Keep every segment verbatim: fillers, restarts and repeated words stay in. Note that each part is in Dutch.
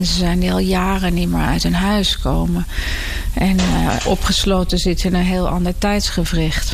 Ze zijn die al jaren niet meer uit hun huis komen. En uh, opgesloten zitten in een heel ander tijdsgewricht.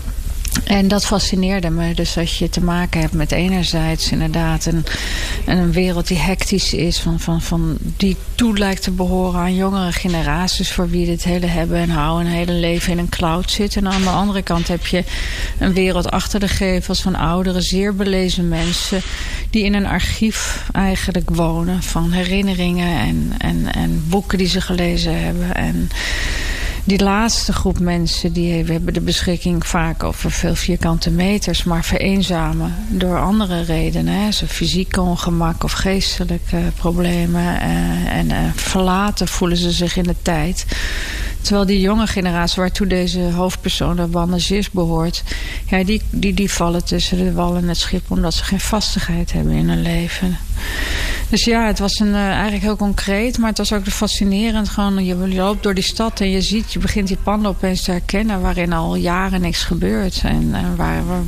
En dat fascineerde me. Dus als je te maken hebt met enerzijds inderdaad een, een wereld die hectisch is. Van, van, van, die toe lijkt te behoren aan jongere generaties. Voor wie dit hele hebben en houden. Een hele leven in een cloud zit. En aan de andere kant heb je een wereld achter de gevels van oudere, zeer belezen mensen. Die in een archief eigenlijk wonen. Van herinneringen en, en, en boeken die ze gelezen hebben. En die laatste groep mensen, die we hebben de beschikking vaak over veel vierkante meters, maar vereenzamen door andere redenen. Hè. Zo fysieke ongemak of geestelijke problemen. Uh, en uh, verlaten voelen ze zich in de tijd. Terwijl die jonge generatie, waartoe deze hoofdpersoon de Bandagist behoort, ja, die, die, die vallen tussen de wal en het schip omdat ze geen vastigheid hebben in hun leven. Dus ja, het was een, uh, eigenlijk heel concreet, maar het was ook fascinerend. Gewoon, je loopt door die stad en je ziet, je begint die panden opeens te herkennen waarin al jaren niks gebeurt. En uh, waar, waar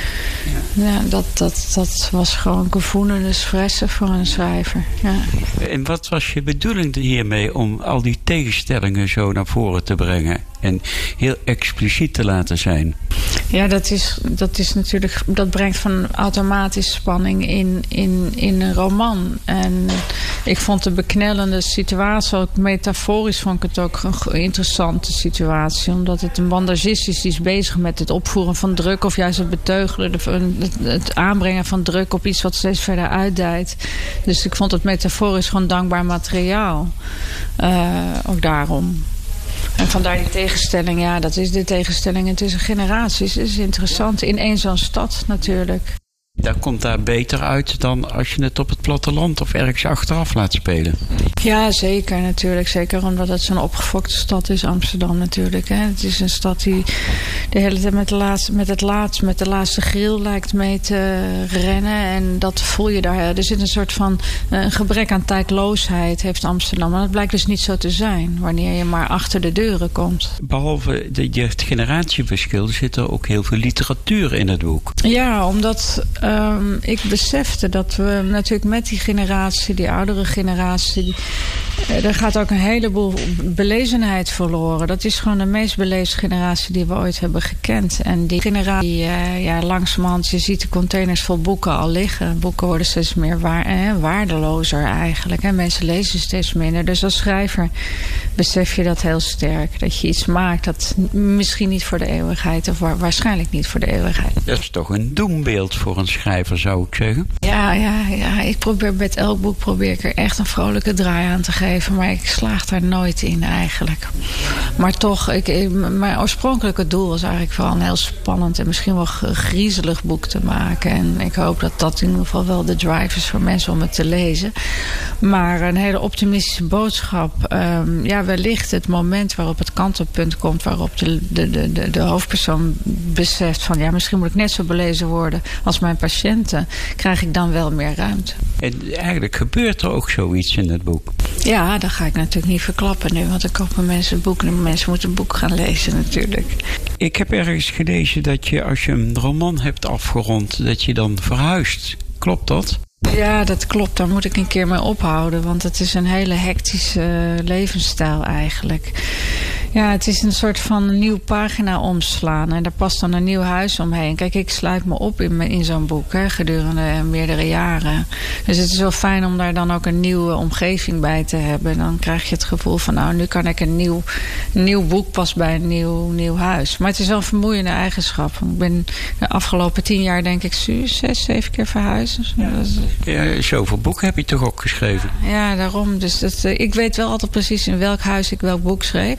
ja. Ja, dat, dat, dat was gewoon gevoelende fressen voor een schrijver. Ja. En wat was je bedoeling hiermee om al die tegenstellingen zo naar voren te brengen en heel expliciet te laten zijn? Ja, dat is, dat is natuurlijk, dat brengt van automatisch spanning in, in, in een roman. En ik vond de beknellende situatie, ook metaforisch vond ik het ook een interessante situatie. Omdat het een bandagist is die is bezig met het opvoeren van druk, of juist het beteugelen, het, het aanbrengen van druk op iets wat steeds verder uitdijt. Dus ik vond het metaforisch gewoon dankbaar materiaal. Uh, ook daarom. En vandaar die tegenstelling, ja, dat is de tegenstelling tussen generaties. Dat is interessant. In één zo'n stad natuurlijk. Dat komt daar beter uit dan als je het op het platteland of ergens achteraf laat spelen. Ja, zeker natuurlijk. Zeker omdat het zo'n opgefokte stad is, Amsterdam natuurlijk. Hè. Het is een stad die de hele tijd met, de laatste, met het laatste, met de laatste grill lijkt mee te rennen. En dat voel je daar. Er zit een soort van een gebrek aan tijdloosheid heeft Amsterdam. Maar dat blijkt dus niet zo te zijn wanneer je maar achter de deuren komt. Behalve de, het generatieverschil zit er ook heel veel literatuur in het boek. Ja, omdat Um, ik besefte dat we natuurlijk met die generatie, die oudere generatie, die, uh, er gaat ook een heleboel belezenheid verloren. Dat is gewoon de meest belezen generatie die we ooit hebben gekend. En die generatie, uh, ja, langzamerhand, je ziet de containers vol boeken al liggen. Boeken worden steeds meer waar, eh, waardelozer eigenlijk. Hè. Mensen lezen steeds minder. Dus als schrijver besef je dat heel sterk. Dat je iets maakt dat misschien niet voor de eeuwigheid, of wa- waarschijnlijk niet voor de eeuwigheid. Dat is toch een doembeeld voor een schrijver, zou ik zeggen. Ja, ja, ja. Ik probeer met elk boek probeer ik er echt een vrolijke draai aan te geven. Maar ik slaag daar nooit in eigenlijk. Maar toch, ik, mijn oorspronkelijke doel was eigenlijk vooral een heel spannend en misschien wel griezelig boek te maken. En ik hoop dat dat in ieder geval wel de drive is voor mensen om het te lezen. Maar een hele optimistische boodschap. Um, ja, wellicht het moment waarop het kantelpunt komt, waarop de, de, de, de, de hoofdpersoon beseft van ja, misschien moet ik net zo belezen worden als mijn patiënten, krijg ik dan wel meer ruimte. En eigenlijk gebeurt er ook zoiets in het boek. Ja, dat ga ik natuurlijk niet verklappen nu, want dan kopen mensen het boek en mensen moeten het boek gaan lezen natuurlijk. Ik heb ergens gelezen dat je als je een roman hebt afgerond, dat je dan verhuist. Klopt dat? Ja, dat klopt. Daar moet ik een keer mee ophouden. Want het is een hele hectische levensstijl eigenlijk. Ja, het is een soort van een nieuwe pagina omslaan. En daar past dan een nieuw huis omheen. Kijk, ik sluit me op in, in zo'n boek hè, gedurende meerdere jaren. Dus het is wel fijn om daar dan ook een nieuwe omgeving bij te hebben. Dan krijg je het gevoel van nou, nu kan ik een nieuw, een nieuw boek pas bij een nieuw, nieuw huis. Maar het is wel een vermoeiende eigenschap. Ik ben de afgelopen tien jaar denk ik zes, zeven keer verhuisd. Ja. Ja, zoveel boeken heb je toch ook geschreven? Ja, daarom. Dus dat, uh, ik weet wel altijd precies in welk huis ik welk boek schreef.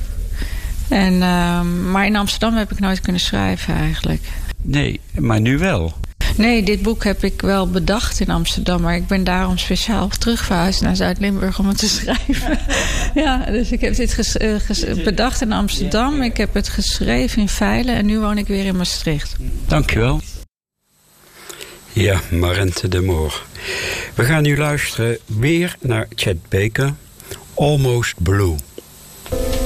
En, uh, maar in Amsterdam heb ik nooit kunnen schrijven eigenlijk. Nee, maar nu wel. Nee, dit boek heb ik wel bedacht in Amsterdam. Maar ik ben daarom speciaal terug verhuisd naar Zuid-Limburg om het te schrijven. Ja, dus ik heb dit ges, uh, ges, bedacht in Amsterdam. Ik heb het geschreven in Veilen en nu woon ik weer in Maastricht. Dankjewel. Ja, Marente de Moor. We gaan nu luisteren weer naar Chet Baker, Almost Blue.